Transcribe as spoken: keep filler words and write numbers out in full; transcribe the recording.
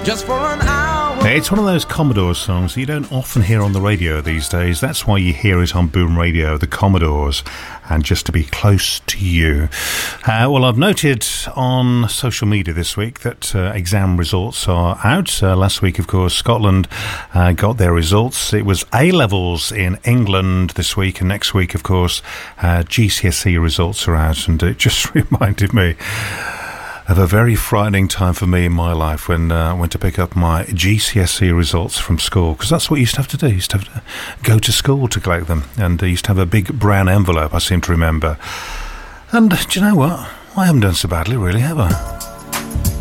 just for an hour. It's one of those Commodores songs that you don't often hear on the radio these days. That's why you hear it on Boom Radio, the Commodores, and Just to Be Close to You. Uh, well, I've noted on social media this week that uh, exam results are out. Uh, last week, of course, Scotland uh, got their results. It was A-levels in England this week, and next week, of course, uh, G C S E results are out, and it just reminded me of a very frightening time for me in my life when uh, I went to pick up my G C S E results from school, because that's what you used to have to do. You used to have to go to school to collect them, and I used to have a big brown envelope, I seem to remember. And do you know what? I haven't done so badly, really, have I?